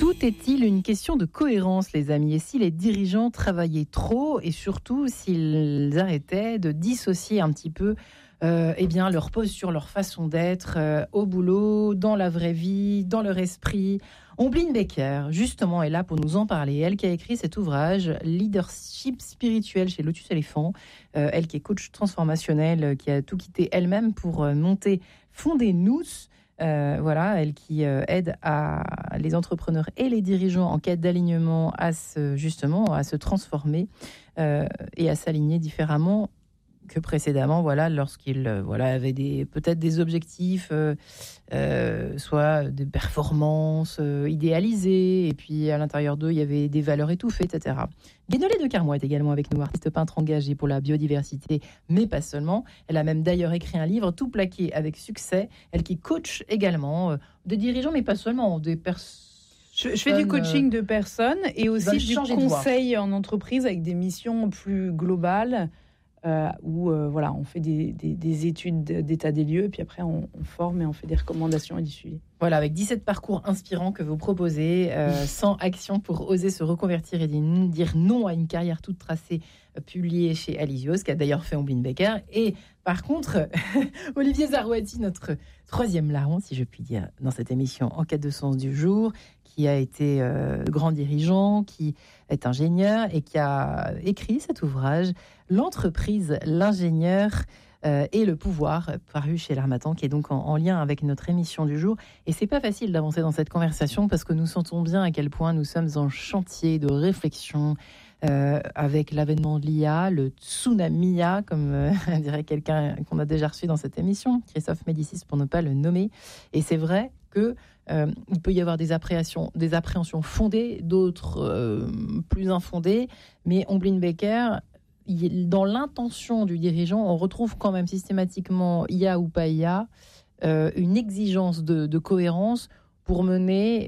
Tout est-il une question de cohérence, les amis? Et si les dirigeants travaillaient trop, et surtout s'ils arrêtaient de dissocier un petit peu leur posture, leur façon d'être au boulot, dans la vraie vie, dans leur esprit? Ombline Becker, justement, est là pour nous en parler. Elle qui a écrit cet ouvrage, Leadership spirituel chez Lotus Éléphant. Elle qui est coach transformationnel, qui a tout quitté elle-même pour fonder Nous. Elle qui aide les entrepreneurs et les dirigeants en quête d'alignement à se transformer et à s'aligner différemment que précédemment, lorsqu'ils avaient peut-être des objectifs, soit des performances idéalisées, et puis à l'intérieur d'eux, il y avait des valeurs étouffées, etc. Guénolé de Carmois est également avec nous, artiste peintre engagée pour la biodiversité, mais pas seulement. Elle a même d'ailleurs écrit un livre tout plaqué avec succès. Elle qui coach également des dirigeants, mais pas seulement, des personnes. Je fais du coaching de personnes et aussi du conseil en entreprise avec des missions plus globales. Où on fait des études d'état des lieux, et puis après on forme et on fait des recommandations et du suivi. Voilà, avec 17 parcours inspirants que vous proposez, 100 actions pour oser se reconvertir et dire non à une carrière toute tracée, publiée chez Alysios, qui a d'ailleurs fait Ombline Becker. Et par contre, Olivier Zarouati, notre troisième larron, si je puis dire, dans cette émission En quête de sens du jour, qui a été grand dirigeant, qui est ingénieur et qui a écrit cet ouvrage, L'entreprise, l'ingénieur et le pouvoir, paru chez l'Harmattan, qui est donc en lien avec notre émission du jour. Et c'est pas facile d'avancer dans cette conversation parce que nous sentons bien à quel point nous sommes en chantier de réflexion avec l'avènement de l'IA, le tsunami IA, comme dirait quelqu'un qu'on a déjà reçu dans cette émission, Christophe Médicis pour ne pas le nommer. Et c'est vrai que il peut y avoir des appréhensions fondées, d'autres plus infondées, mais Ombline Becker, dans l'intention du dirigeant, on retrouve quand même systématiquement, IA ou pas IA, une exigence de cohérence pour mener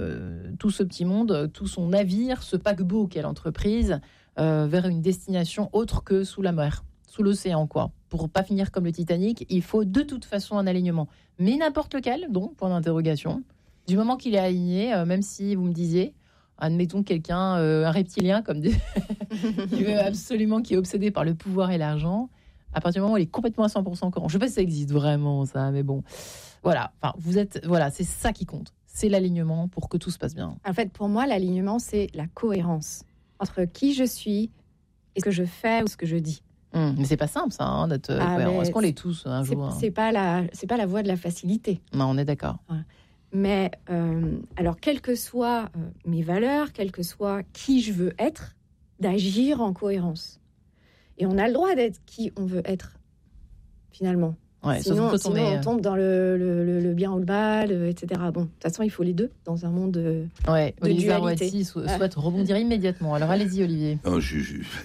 tout ce petit monde, tout son navire, ce paquebot qu'est l'entreprise, vers une destination autre que sous la mer, sous l'océan, quoi. Pour pas finir comme le Titanic, il faut de toute façon un alignement. Mais n'importe lequel, donc, point d'interrogation. Du moment qu'il est aligné, même si vous me disiez, admettons quelqu'un, un reptilien, comme qui veut absolument, qui est obsédé par le pouvoir et l'argent, à partir du moment où il est complètement à 100% cohérent. Je sais pas si ça existe vraiment, ça, mais bon. Voilà, enfin, c'est ça qui compte. C'est l'alignement pour que tout se passe bien. En fait, pour moi, l'alignement, c'est la cohérence entre qui je suis et ce que je fais ou ce que je dis. Mais c'est pas simple, ça, d'être cohérent. Est-ce qu'on l'est tous un jour? C'est pas la voie de la facilité. Non, on est d'accord. Ouais. Mais alors, quelles que soient mes valeurs, quel que soit qui je veux être, d'agir en cohérence. Et on a le droit d'être qui on veut être, finalement. Ouais, sinon on tombe dans le bien ou le mal, etc. Bon, de toute façon, il faut les deux dans un monde de Olivier dualité. Zarouati souhaite rebondir immédiatement. Alors, allez-y, Olivier. Non, je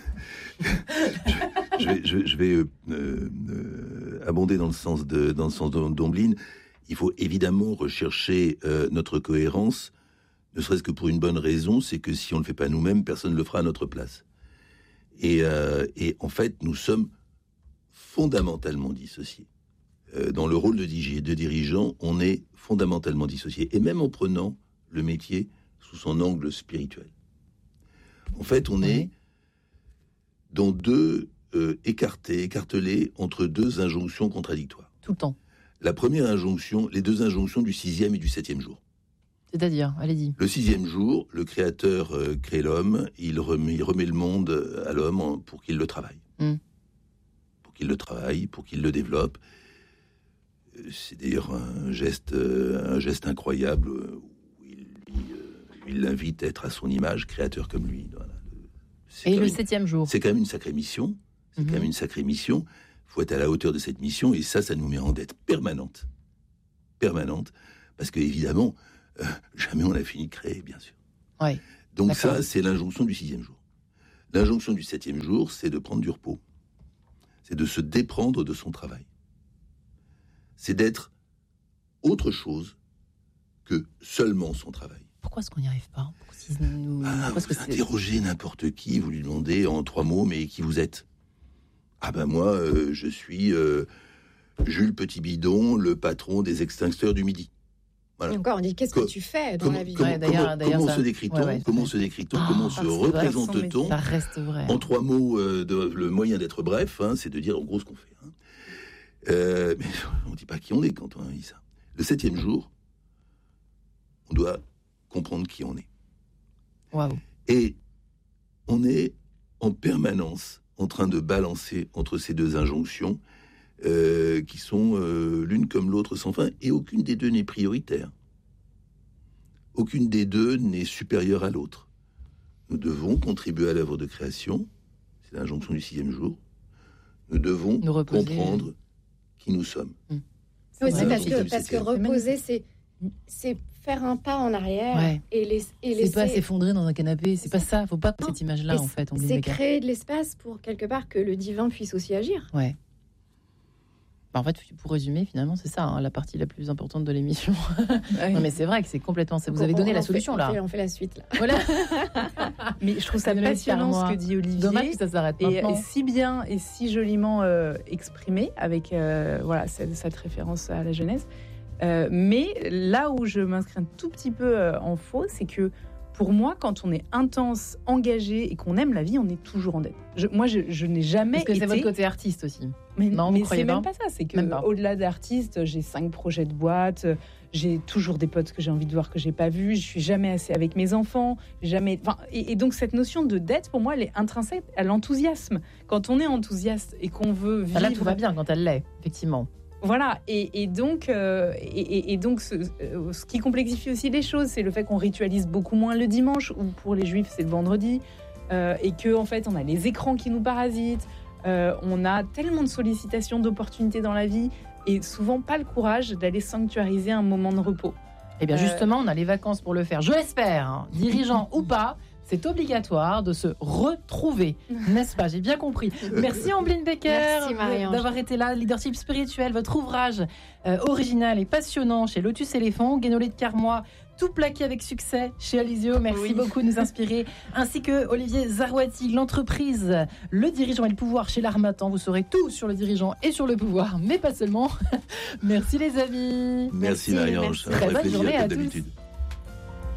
vais abonder dans le sens d'Ombline. Il faut évidemment rechercher notre cohérence, ne serait-ce que pour une bonne raison, c'est que si on ne le fait pas nous-mêmes, personne ne le fera à notre place. Et en fait, nous sommes fondamentalement dissociés. Dans le rôle de dirigeant, on est fondamentalement dissociés. Et même en prenant le métier sous son angle spirituel. En fait, on est dans écartelés entre deux injonctions contradictoires. Tout le temps. La première injonction, les deux injonctions du 6e et du 7e jour. C'est-à-dire, allez-y. Le 6e jour, le Créateur crée l'homme, il remet le monde à l'homme pour qu'il le travaille. Pour qu'il le travaille, pour qu'il le développe. C'est d'ailleurs un geste incroyable où il l'invite à être à son image, créateur comme lui. Voilà. Et le 7e jour. C'est quand même une sacrée mission. Il faut être à la hauteur de cette mission, et ça nous met en dette permanente. Parce que, évidemment, jamais on n'a fini de créer, bien sûr. Ouais, donc d'accord. Ça, c'est l'injonction du 6e jour. L'injonction du 7e jour, c'est de prendre du repos. C'est de se déprendre de son travail. C'est d'être autre chose que seulement son travail. Pourquoi est-ce qu'on n'y arrive pas? Vous interrogez n'importe qui, vous lui demandez en 3 mots, mais qui vous êtes? Moi, je suis Jules Petit Bidon, le patron des extincteurs du Midi. Voilà. Et encore, on dit qu'est-ce que tu fais dans la vie. Comment se décrit-on, comment se se représente-t-on? Ça reste vrai. En 3 mots, le moyen d'être bref, c'est de dire en gros ce qu'on fait. Mais on ne dit pas qui on est quand on dit ça. Le 7e jour, on doit comprendre qui on est. Wow. Et on est en permanence en train de balancer entre ces 2 injonctions qui sont l'une comme l'autre sans fin, et aucune des 2 n'est prioritaire. Aucune des 2 n'est supérieure à l'autre. Nous devons contribuer à l'œuvre de création, c'est l'injonction du 6e jour. Nous devons comprendre qui nous sommes. Oui, c'est parce que reposer, c'est faire un pas en arrière et laisser... C'est pas s'effondrer dans un canapé, c'est pas ça, faut pas cette image-là en fait. C'est créer de l'espace pour quelque part que le divin puisse aussi agir. Ouais. En fait, pour résumer, finalement, c'est ça, la partie la plus importante de l'émission. Non, mais c'est vrai que c'est complètement ça. Vous avez donné la solution, là. On fait la suite, là. Voilà. Mais je trouve ça passionnant ce que dit Olivier. Dommage que ça s'arrête maintenant. Et si bien et si joliment exprimé avec cette référence à la Genèse. Mais là où je m'inscris un tout petit peu en faux, c'est que pour moi, quand on est intense, engagé et qu'on aime la vie, on est toujours en dette. Je n'ai jamais été... Parce que c'est votre côté artiste aussi. Mais c'est même pas ça. C'est que au-delà d'artiste, j'ai 5 projets de boîte, j'ai toujours des potes que j'ai envie de voir que j'ai pas vus, je suis jamais assez avec mes enfants, jamais. Et donc cette notion de dette, pour moi, elle est intrinsèque à l'enthousiasme. Quand on est enthousiaste et qu'on veut vivre... Là, tout va bien quand elle l'est, effectivement. Voilà, et donc ce qui complexifie aussi les choses, c'est le fait qu'on ritualise beaucoup moins le dimanche, ou pour les juifs c'est le vendredi, et que en fait on a les écrans qui nous parasitent, on a tellement de sollicitations, d'opportunités dans la vie, et souvent pas le courage d'aller sanctuariser un moment de repos. Eh bien justement, on a les vacances pour le faire, je l'espère, dirigeant ou pas. C'est obligatoire de se retrouver, n'est-ce pas? J'ai bien compris. Merci Ambline Becker d'avoir été là. Leadership spirituel, votre ouvrage original et passionnant chez Lotus Éléphant, Guénolé de Carmois, tout plaqué avec succès chez Alizio. Merci beaucoup de nous inspirer. Ainsi que Olivier Zarouati, l'entreprise, le dirigeant et le pouvoir chez l'Harmattan. Vous saurez tout sur le dirigeant et sur le pouvoir, mais pas seulement. Merci les amis. Merci Marie-Ange. Très bonne journée à tous.